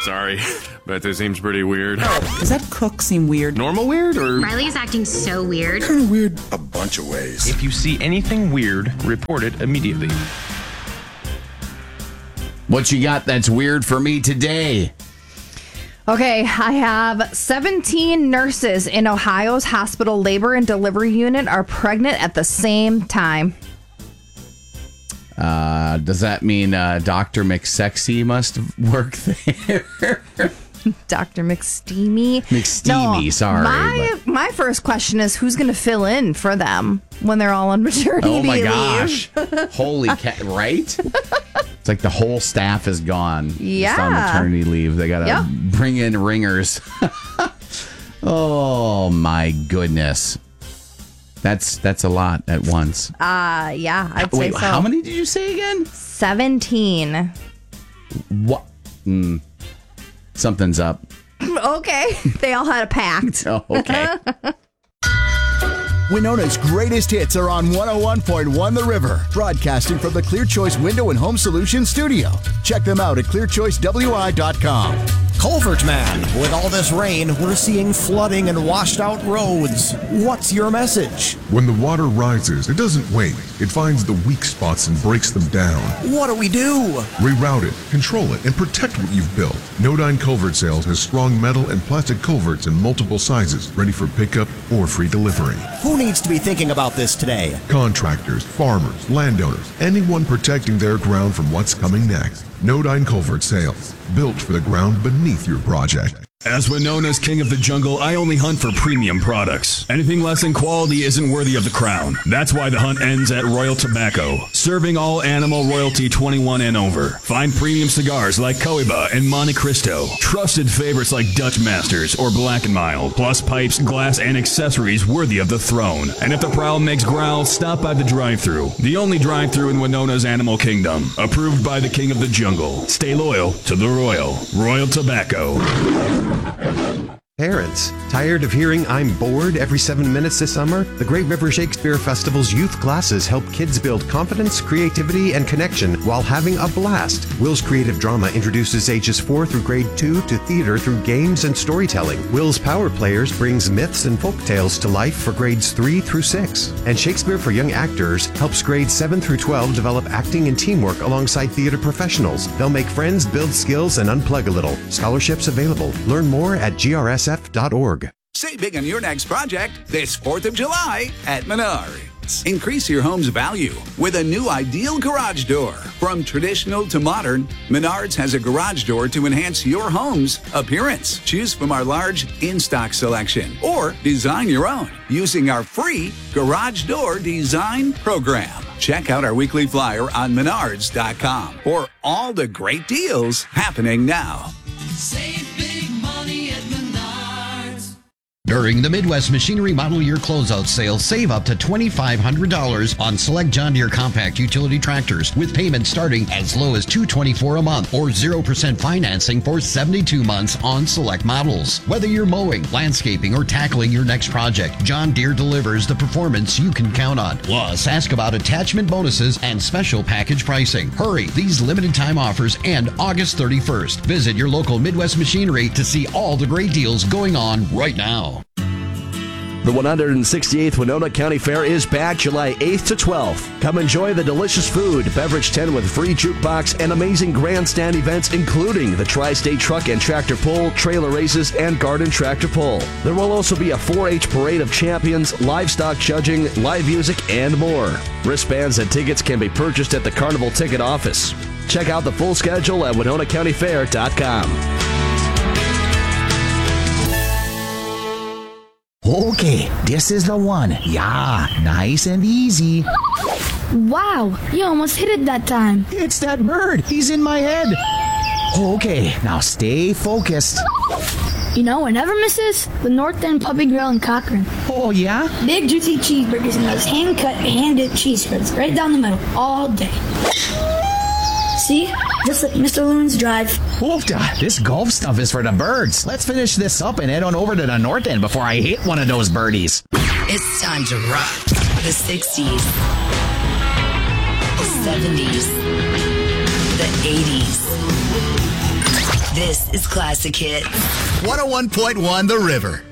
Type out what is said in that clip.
Sorry, but this seems pretty weird. Does that cook seem weird? Normal weird or? Riley's acting so weird. Kind of weird a bunch of ways. If you see anything weird, report it immediately. What you got that's weird for me today? Okay, I have 17 nurses in Ohio's hospital labor and delivery unit are pregnant at the same time. Does that mean Dr. McSexy must work there? Dr. McSteamy? McSteamy, sorry. My first question is who's going to fill in for them when they're all on maternity leave? Oh my gosh. Holy cat, right? It's like the whole staff is gone. Yeah. Just on maternity leave. They got to bring in ringers. Oh my goodness. That's a lot at once. Yeah, I'd say so. How many did you say again? 17. What? Something's up. Okay. They all had a pact. Oh, okay. Winona's greatest hits are on 101.1 The River, broadcasting from the Clear Choice Window and Home Solutions studio. Check them out at clearchoicewi.com. Culvert Man, with all this rain, we're seeing flooding and washed out roads. What's your message? When the water rises, it doesn't wait. It finds the weak spots and breaks them down. What do we do? Reroute it, control it, and protect what you've built. Nodine Culvert Sales has strong metal and plastic culverts in multiple sizes, ready for pickup or free delivery. Who needs to be thinking about this today? Contractors, farmers, landowners, anyone protecting their ground from what's coming next. Nodine Culvert Sales, built for the ground beneath your project. As Winona's king of the jungle, I only hunt for premium products. Anything less in quality isn't worthy of the crown. That's why the hunt ends at Royal Tobacco, serving all animal royalty 21 and over. Find premium cigars like Cohiba and Monte Cristo, trusted favorites like Dutch Masters or Black & Mild, plus pipes, glass, and accessories worthy of the throne. And if the prowl makes growl, stop by the drive-thru, the only drive-thru in Winona's animal kingdom, approved by the king of the jungle. Stay loyal to the Royal Tobacco. Parents, tired of hearing "I'm bored" every 7 minutes this summer? The Great River Shakespeare Festival's youth classes help kids build confidence, creativity, and connection while having a blast. Will's Creative Drama introduces ages 4 through grade 2 to theater through games and storytelling. Will's Power Players brings myths and folk tales to life for grades 3 through 6. And Shakespeare for Young Actors helps grades 7 through 12 develop acting and teamwork alongside theater professionals. They'll make friends, build skills, and unplug a little. Scholarships available. Learn more at GRSF.org. Save big on your next project this 4th of July at Menards. Increase your home's value with a new ideal garage door. From traditional to modern, Menards has a garage door to enhance your home's appearance. Choose from our large in-stock selection or design your own using our free garage door design program. Check out our weekly flyer on Menards.com for all the great deals happening now. Save big money at Menards. During the Midwest Machinery Model Year Closeout Sale, save up to $2,500 on select John Deere compact utility tractors with payments starting as low as $224 a month or 0% financing for 72 months on select models. Whether you're mowing, landscaping, or tackling your next project, John Deere delivers the performance you can count on. Plus, ask about attachment bonuses and special package pricing. Hurry, these limited time offers end August 31st. Visit your local Midwest Machinery to see all the great deals going on right now. The 168th Winona County Fair is back July 8th to 12th. Come enjoy the delicious food, beverage tent with free jukebox, and amazing grandstand events, including the Tri-State Truck and Tractor Pull, trailer races, and garden tractor pull. There will also be a 4-H parade of champions, livestock judging, live music, and more. Wristbands and tickets can be purchased at the Carnival Ticket Office. Check out the full schedule at WinonaCountyFair.com. Okay, this is the one. Yeah, nice and easy. Wow, you almost hit it that time. It's that bird. He's in my head. Okay, now stay focused. You know what never misses? The North End Puppy Grill in Cochrane. Oh, yeah? Big, juicy cheeseburgers and those hand-cut, hand-dipped cheese spreads right down the middle all day. See? Just like Mr. Loon's Drive. Oofda, this golf stuff is for the birds. Let's finish this up and head on over to the North End before I hit one of those birdies. It's time to rock the 60s, the 70s, the 80s. This is Classic Hits. 101.1 The River.